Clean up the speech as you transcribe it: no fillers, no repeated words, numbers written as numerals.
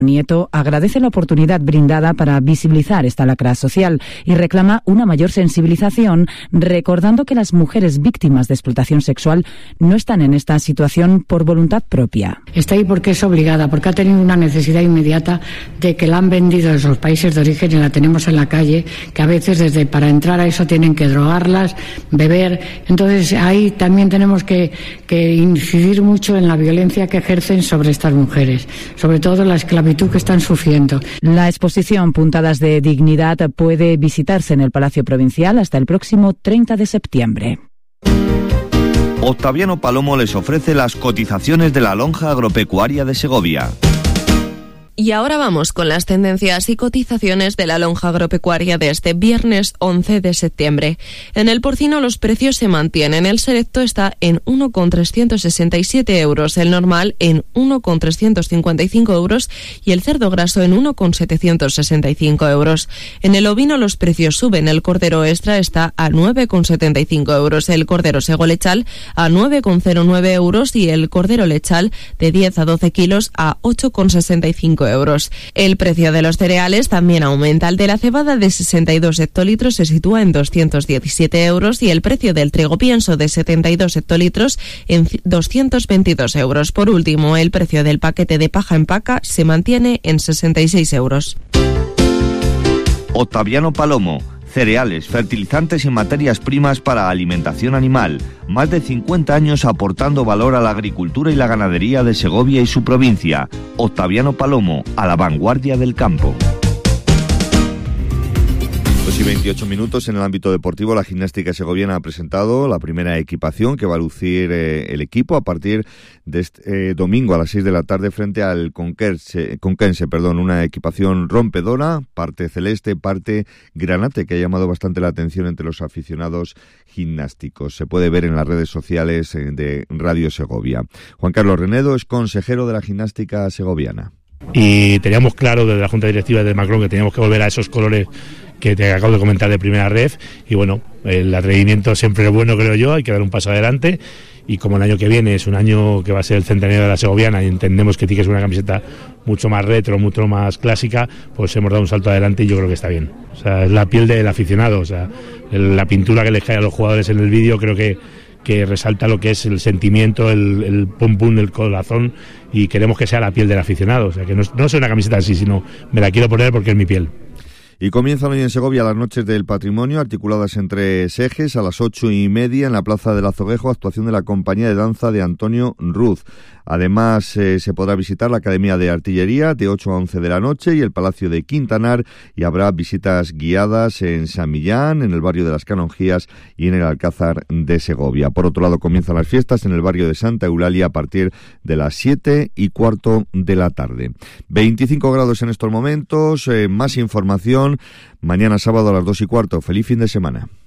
Nieto agradece la oportunidad brindada para visibilizar esta lacra social y reclama una mayor sensibilización, recordando que las mujeres víctimas de explotación sexual no están en esta situación por voluntad propia. Está ahí porque es obligada, porque ha tenido una necesidad inmediata de que la han vendido en los países de origen y la tenemos en la calle, que a veces desde para entrar a eso tienen que drogarlas, beber. Entonces ahí también tenemos que incidir mucho en la violencia que ejercen sobre estas mujeres, sobre todo la esclavitud que están sufriendo. La exposición Puntadas de Dignidad puede visitarse en el Palacio Provincial hasta el próximo 30 de septiembre. Octaviano Palomo les ofrece las cotizaciones de la lonja agropecuaria de Segovia. Y ahora vamos con las tendencias y cotizaciones de la lonja agropecuaria de este viernes 11 de septiembre. En el porcino los precios se mantienen. El selecto está en 1,367 euros, el normal en 1,355 euros y el cerdo graso en 1,765 euros. En el ovino los precios suben. El cordero extra está a 9,75 euros, el cordero sego lechal a 9,09 euros y el cordero lechal de 10 a 12 kilos a 8,65 euros. El precio de los cereales también aumenta. El de la cebada de 62 hectolitros se sitúa en 217 euros y el precio del trigo pienso de 72 hectolitros en 222 euros. Por último, el precio del paquete de paja en paca se mantiene en 66 euros. Octaviano Palomo. Cereales, fertilizantes y materias primas para alimentación animal. Más de 50 años aportando valor a la agricultura y la ganadería de Segovia y su provincia. Octaviano Palomo, a la vanguardia del campo. 2:28 minutos. En el ámbito deportivo, la gimnástica segoviana ha presentado la primera equipación que va a lucir el equipo a partir de este domingo a las 6 de la tarde frente al Conquense, una equipación rompedora, parte celeste, parte granate, que ha llamado bastante la atención entre los aficionados gimnásticos. Se puede ver en las redes sociales de Radio Segovia. Juan Carlos Renedo es consejero de la gimnástica segoviana. Y teníamos claro desde la Junta Directiva de Macron que teníamos que volver a esos colores que te acabo de comentar de primera ref, y bueno, el atrevimiento siempre es bueno, creo yo, hay que dar un paso adelante, y como el año que viene es un año que va a ser el centenario de la segoviana y entendemos que tiene que ser una camiseta mucho más retro, mucho más clásica, pues hemos dado un salto adelante y yo creo que está bien. O sea, es la piel del aficionado, o sea, la pintura que les cae a los jugadores en el vídeo creo que resalta lo que es el sentimiento, el pum pum del corazón, y queremos que sea la piel del aficionado, o sea, que no sea una camiseta así, sino me la quiero poner porque es mi piel. Y comienzan hoy en Segovia las noches del patrimonio, articuladas en 3 ejes, a las 8:30 en la Plaza del Azoguejo, actuación de la compañía de danza de Antonio Ruz. Además, se podrá visitar la Academia de Artillería de 8 a 11 de la noche y el Palacio de Quintanar, y habrá visitas guiadas en San Millán, en el barrio de las Canonjías y en el Alcázar de Segovia. Por otro lado, comienzan las fiestas en el barrio de Santa Eulalia a partir de las 7:15 de la tarde. 25 grados en estos momentos, más información mañana sábado a las 2:15. Feliz fin de semana.